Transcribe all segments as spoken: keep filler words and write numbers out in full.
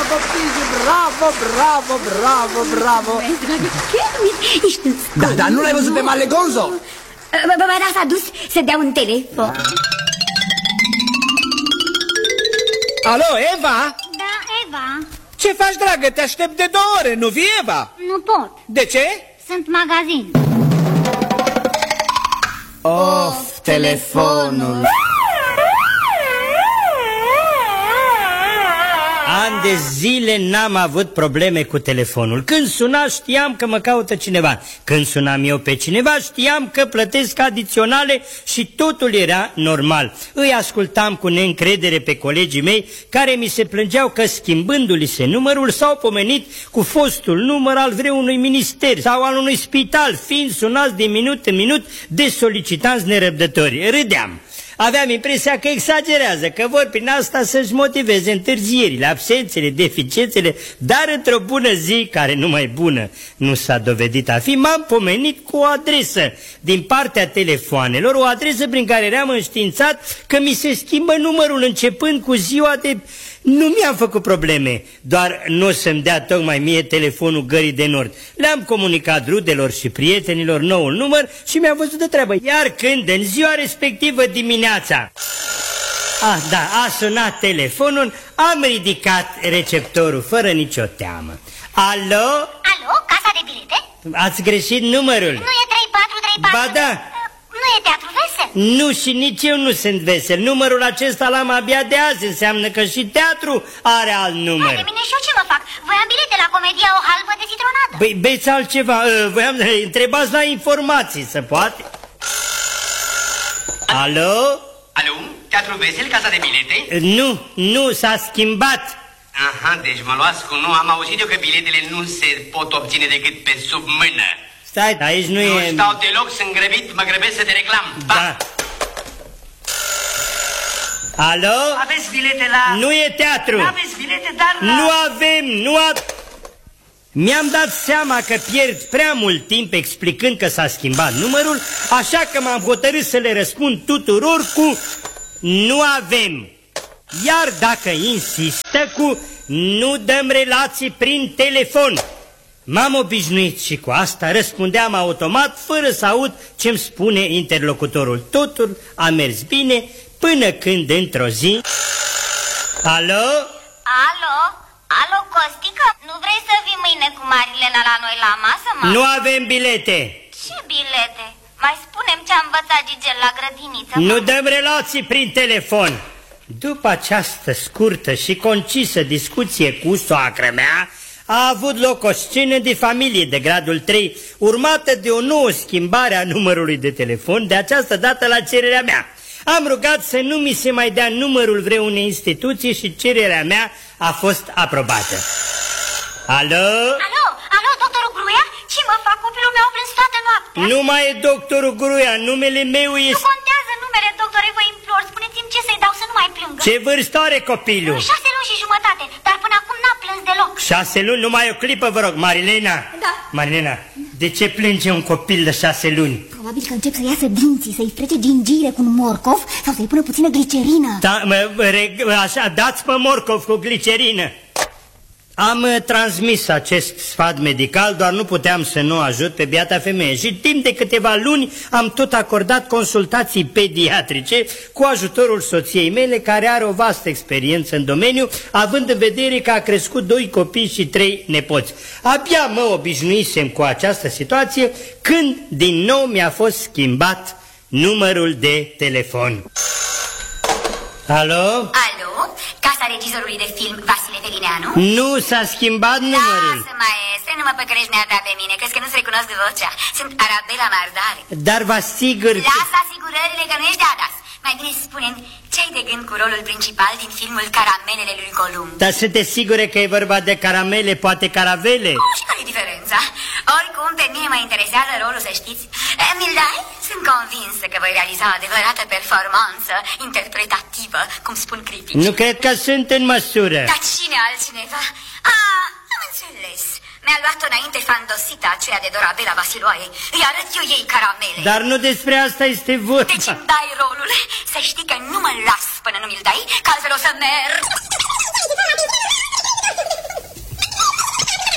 bravo, Pigi, bravo, bravo, bravo, bravo. Ești în stări. Da, dar nu l-ai văzut pe Malegonzo? Bă, bă, da, s-a dus să dea un telefon. Alo, Eva? Da, Eva. Ce faci, dragă? Te aștept de două ore, nu vii, Eva? Nu pot. De ce? Sunt magazin. Of, telefonul. Ani de zile n-am avut probleme cu telefonul. Când suna știam că mă caută cineva. Când sunam eu pe cineva știam că plătesc adiționale și totul era normal. Îi ascultam cu neîncredere pe colegii mei care mi se plângeau că schimbându-li se numărul s-au pomenit cu fostul număr al vreunui minister sau al unui spital, fiind sunați de minut în minut de solicitanți nerăbdători. Râdeam. Aveam impresia că exagerează, că vor prin asta să-și motiveze întârzierile, absențele, deficiențele, dar într-o bună zi, care numai bună nu s-a dovedit a fi, m-am pomenit cu o adresă din partea telefoanelor, o adresă prin care eram înștiințat că mi se schimbă numărul începând cu ziua de... Nu mi-am făcut probleme, doar nu o să-mi dea tocmai mie telefonul Gării de Nord. Le-am comunicat rudelor și prietenilor noul număr și mi-am văzut de treabă. Iar când în ziua respectivă dimineața, ah, da, a sunat telefonul, am ridicat receptorul fără nicio teamă. Alo? Alo, casa de bilete? Ați greșit numărul. Nu e trei patru trei patru? Ba da. Nu e teatru vesel? Nu, și nici eu nu sunt vesel. Numărul acesta l-am abia de azi. Înseamnă că și teatru are alt număr. Hai de mine și eu ce mă fac? Voiam bilete la comedia O halbă de citronadă. Băi, beți altceva. Voiam, întrebați la informații, se poate? Alo? Alo? Teatru vesel, casa de bilete? Nu, nu, s-a schimbat. Aha, deci mă luați cu nu. Am auzit eu că biletele nu se pot obține decât pe sub mână. Stai, aici nu, nu e... Nu stau deloc, sunt grăbit, mă grăbesc să te reclam. Ba. Da. Alo? Aveți bilete la... Nu e teatru. Aveți bilete, dar la... Nu avem, nu avem... Mi-am dat seama că pierd prea mult timp explicând că s-a schimbat numărul, așa că m-am hotărât să le răspund tuturor cu nu avem. Iar dacă insistă cu nu dăm relații prin telefon. M-am obișnuit și cu asta răspundeam automat fără să aud ce-mi spune interlocutorul. Totul a mers bine până când într-o zi... Alo? Alo? Alo, Costică? Nu vrei să vii mâine cu Marilena la noi la masă, mă? Nu avem bilete. Ce bilete? Mai spunem ce-a învățat Gigel la grădiniță, mă? Nu dăm relații prin telefon. După această scurtă și concisă discuție cu soacră mea, a avut loc o scenă de familie de gradul trei, urmată de o nouă schimbare a numărului de telefon, de această dată la cererea mea. Am rugat să nu mi se mai dea numărul vreunei instituții și cererea mea a fost aprobată. Alo? Alo, alo, doctorul Gruia? Ce mă fac? Copilul meu a plâns toată noaptea. Nu mai e doctorul Gruia, numele meu este... Nu contează numele, doctore, vă implor. Spuneți-mi ce să-i dau să nu mai plângă. Ce vârstă are copilul? Șase luni și jumătate, dar până acum n-a plâns deloc. Șase luni? Numai o clipă, vă rog. Marilena? Da. Marilena, de ce plânge un copil de șase luni? Probabil că încep să iasă dinții, să-i frece gingire cu un morcov sau să-i pună puțină glicerină. Da, mă, reg, așa, dați pe morcov cu glicerină. Am uh, transmis acest sfat medical, doar nu puteam să nu ajut pe biata femeie. Și timp de câteva luni am tot acordat consultații pediatrice cu ajutorul soției mele, care are o vastă experiență în domeniu, având în vedere că a crescut doi copii și trei nepoți. Abia mă obișnuisem cu această situație când din nou mi-a fost schimbat numărul de telefon. Alo? Alo? Casa regizorului de film Vasile Felineanu? Nu s-a schimbat numărul. Lasă, maestre, nu mă păcărești neata pe mine. Crezi că nu-ți recunosc vocea? Sunt Arabela Mardare. Dar vă asigur că... Lasă asigurările că nu ești de Adas. Mai bine spune-mi, ce-ai de gând cu rolul principal din filmul Caramelele lui Columb? Dar sunteți sigure că e vorba de caramele, poate caravele? Oh, și care e diferența? Oricum, pe mine mă interesează rolul, să știți. Mi-l dai? Sunt convinsă că voi realiza o adevărată performanță interpretativă, cum spun criticii. Nu cred că sunt în măsură. Dar cine altcineva? Ah, am înțeles. Mi-a luat-o înainte fandosita aceea de Dorabela Vasiloae. Îi arăt eu ei caramele. Dar nu despre asta este vorba. Deci îmi dai rolul. Să știi că nu mă las până nu mi-l dai, că altfel o să merg.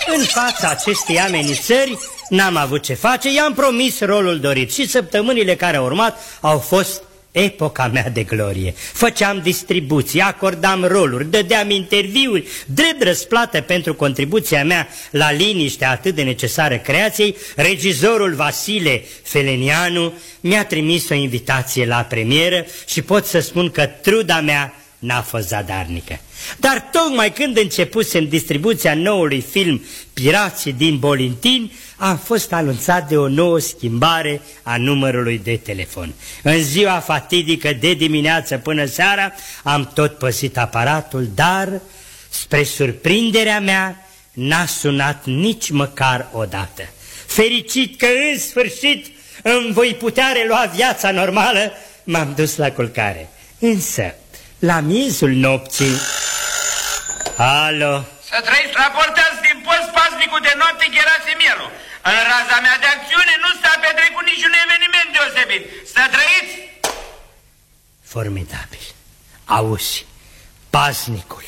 În fața acestei amenințări n-am avut ce face, i-am promis rolul dorit și săptămânile care au urmat au fost epoca mea de glorie. Făceam distribuții, acordam roluri, dădeam interviuri, drept răsplată pentru contribuția mea la liniștea atât de necesară creației. Regizorul Vasile Felenianu mi-a trimis o invitație la premieră și pot să spun că truda mea n-a fost zadarnică. Dar tocmai când începusem distribuția noului film Pirații din Bolintin, am fost anunțat de o nouă schimbare a numărului de telefon. În ziua fatidică de dimineață până seara am tot păzit aparatul, dar, spre surprinderea mea, n-a sunat nici măcar o dată. Fericit că în sfârșit îmi voi putea relua viața normală, m-am dus la culcare. Însă, la miezul nopții... Alo? Să trăiți, raportați din post pasnicul de noapte Gherasimielu. În raza mea de acțiune nu s-a petrecut niciun eveniment deosebit. Să trăiți! Formidabil. Auzi, pasnicul.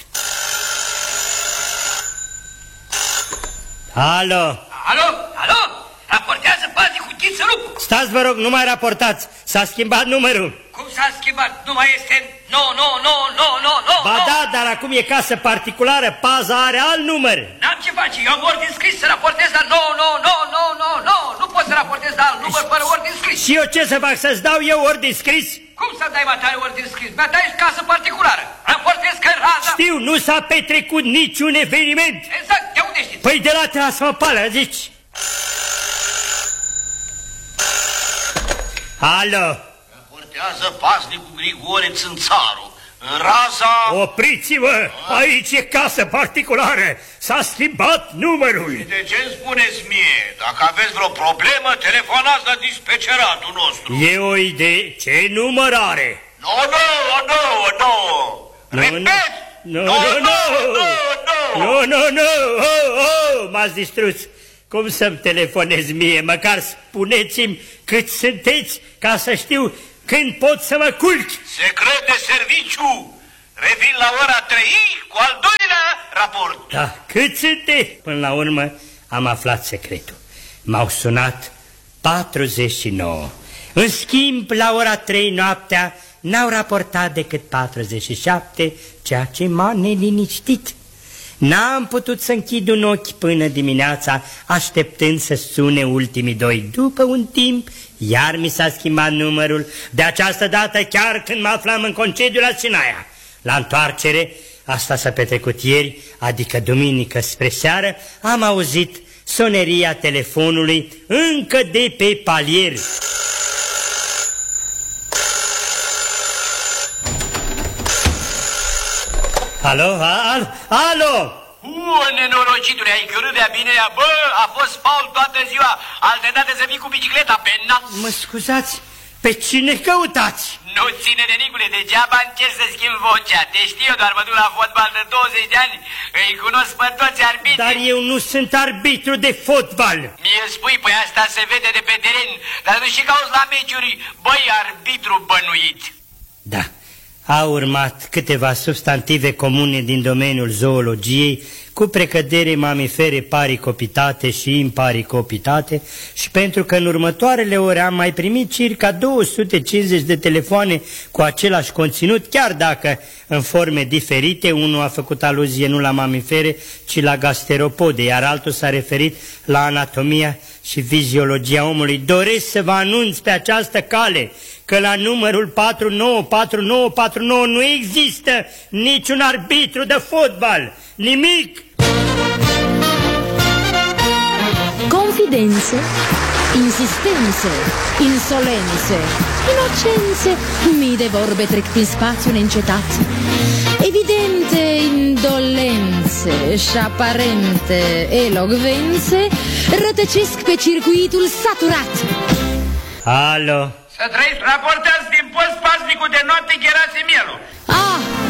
Alo? Alo? Alo? Raportează pasnicul Chițălup. Stați, vă rog, nu mai raportați. S-a schimbat numărul. Cum s-a schimbat? Nu mai este... Nu, nu, nu, nu, nu, nu. Ba da, dar acum e casă particulară, paza are alt număr. N-am ce face, eu am ordin scris să raportez, dar nu, nu, nu, nu, nu, nu. Nu pot să raportez la alt număr fără ordin scris. Și eu ce să fac, să-ți dau eu ordin scris? Cum să dai bătaie ordin scris? Bătaie casă particulară. Raportez că raza... Știu, nu s-a petrecut niciun eveniment. Exact, de unde știți? Păi de la Transmopală, zici. Alo? Raportează pasnicul Grigore Țânțaru. În raza... Opriți-vă! Aici e casă particulară! S-a schimbat numărul! Și de ce îmi spuneți mie? Dacă aveți vreo problemă, telefonați la dispeceratul nostru. E o idee. Ce număr are? Nu, nu, nu, nu! Repet! Nu, nu, nu! Nu, nu, nu! M-ați distrus! Cum să-mi telefonez mie? Măcar spuneți-mi cât sunteți ca să știu când pot să mă culc. Secret de serviciu. Revin la ora trei cu al doilea raport. Da, cât sunteți? Până la urmă am aflat secretul. M-au sunat patruzeci și nouă. În schimb, la ora trei noaptea n-au raportat decât patruzeci și șapte, ceea ce m-a neliniștit. N-am putut să închid un ochi până dimineața, așteptând să sune ultimii doi. După un timp, iar mi s-a schimbat numărul, de această dată chiar când mă aflam în concediu la Sinaia. La întoarcere, asta s-a petrecut ieri, adică duminică spre seară, am auzit soneria telefonului încă de pe palier. Alo, alo, alo! Uuu, nenorocitule, ai cărât de-a bine, bă, a fost faul toată ziua, alte date să vii cu bicicleta pe nas. Mă scuzați, pe cine căutați? Nu ține de Nicule, degeaba încerc să schimb vocea, te știu eu, doar mă duc la fotbal de douăzeci de ani, îi cunosc pe toți arbitrii. Dar eu nu sunt arbitru de fotbal. Mie spui, păi asta se vede de pe teren, dar nu și cauți la meciuri, băi, arbitru bănuit. Da. Au urmat câteva substantive comune din domeniul zoologiei, cu precădere mamifere paricopitate și imparicopitate, și pentru că în următoarele ore am mai primit circa două sute cincizeci de telefoane cu același conținut, chiar dacă în forme diferite, unul a făcut aluzie nu la mamifere, ci la gasteropode, iar altul s-a referit la anatomia și fiziologia omului. Doresc să vă anunț pe această cale că la numărul patru nouă patru nouă patru nouă nu există niciun arbitru de fotbal. Nimic! Confidențe, insistențe, insolențe, inocențe, mii de vorbe trec prin spațiu neîncetat. Evidente indolențe și aparente elogvențe rătăcesc pe circuitul saturat. Alo? Să trăiți, raportați din post pasnicul de noapte Gherasimielu. Ah,